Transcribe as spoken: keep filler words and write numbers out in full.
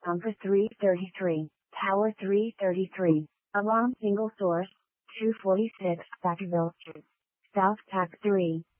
Bunker three thirty-three, Tower three thirty-three, Alarm single source, two forty-six Vacaville Street, South Pack three.